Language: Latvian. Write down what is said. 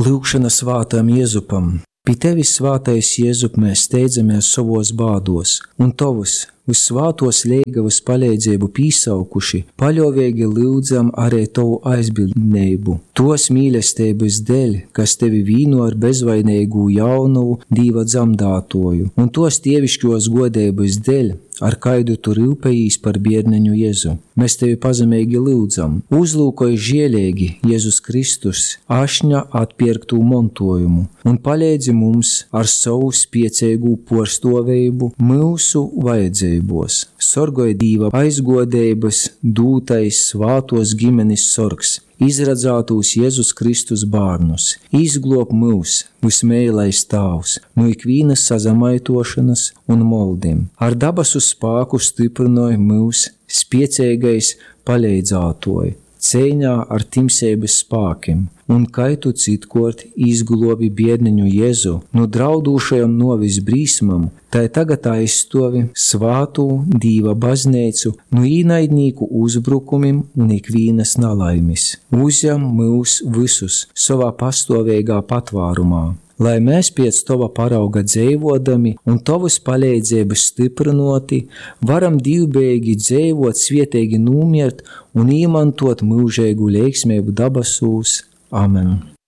Lūkšana svātam Jēzupam. Pie tevis, svātais Jēzup, mēs steidzamies savos bādos, un tavus vissvātos liegavas palīdzību pīsaukuši, paļovīgi lūdzam arī tavu aizbildnību. Tos mīlestības dēļ, kas tevi vīno ar bezvainīgu jaunu Dīva dzamdātoju, un tos tievišķos godības dēļ, ar kaidu tu rūpējīs par bērneņu Jēzu. Mēs tevi pazemīgi lūdzam. Uzlūkoj žielīgi Jēzus Kristus ašņa atpirktu montojumu un palīdzi mums ar savu spiecīgu porstovību mūsu vajadzībos. Sorgoj Dīva aizgodības dūtais svātos ģimenes sorgs, izradzātūs Jēzus Kristus bārnus, izglob mūs, vismēlais Tavs, no ikvīnas sazamaitošanas un moldim. Ar dabasu spāku stiprinoja mūs spiecīgais palīdzātoji, cīņā ar timsības spākiem, un kai tu citkort izglobi biedniņu Jēzu no draudūšajam novis brīsmam, tai tagad aizstovi svātū Dīva bazneicu no īnaidnīku uzbrukumim un ikvīnas nalaimis. Uzjam mūs visus savā pastāvīgā patvārumā, lai mēs pēc Tava parauga dzīvodami un Tavas palīdzības stiprinoti, varam divbēgi dzīvot, svietīgi numirt un īmantot mūžēgu leiksmību dabasūs. Amen.